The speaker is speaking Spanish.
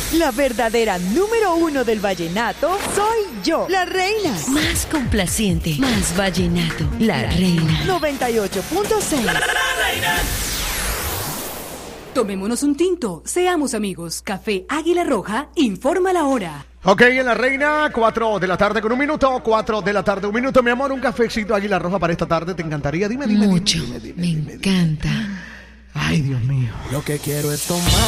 La verdadera número 1 del vallenato soy yo, la reina. Más complaciente, más vallenato, la reina. 98.6. Tomémonos un tinto, seamos amigos. Café Águila Roja informa la hora. Ok, en la reina, 4 de la tarde con 1 minuto, 4 de la tarde, 1 minuto. Mi amor, un cafecito Águila Roja para esta tarde, ¿te encantaría? Dime. Mucho, me encanta. Ay, Dios mío. Lo que quiero es tomar